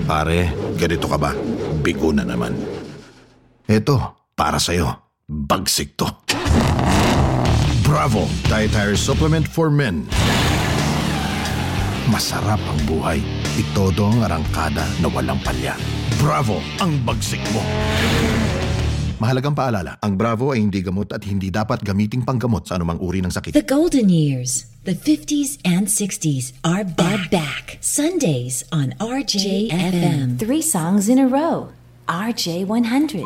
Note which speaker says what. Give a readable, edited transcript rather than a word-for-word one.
Speaker 1: Pare, ganito ka ba? Bigo na naman. Eto, para sa'yo. Bagsik to. Bravo! Dietary Supplement for Men. Masarap ang buhay. Itodo ang arangkada na walang palya. Bravo! Ang bagsik mo. Mahalagang paalala, ang Bravo ay hindi gamot at hindi dapat gamiting panggamot sa anumang uri ng sakit.
Speaker 2: The golden years, the 50s and 60s are back. Sundays on RJFM.
Speaker 3: 3 songs in a row. RJ100.